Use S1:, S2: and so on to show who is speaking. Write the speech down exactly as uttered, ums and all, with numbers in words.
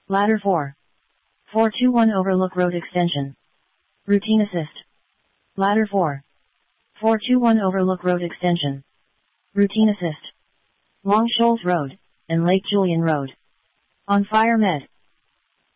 S1: Ladder four. four two one Overlook Road Extension. Routine Assist. Ladder four. four two one Overlook Road Extension. Routine Assist. Long Shoals Road, and Lake Julian Road. On Fire Med.